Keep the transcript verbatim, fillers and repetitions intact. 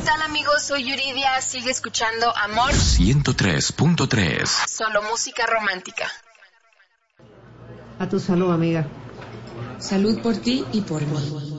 tal, amigos? Soy Yuridia. Sigue escuchando Amor ciento tres punto tres. Solo música romántica. A tu salud, amiga. Salud por ti y por mí.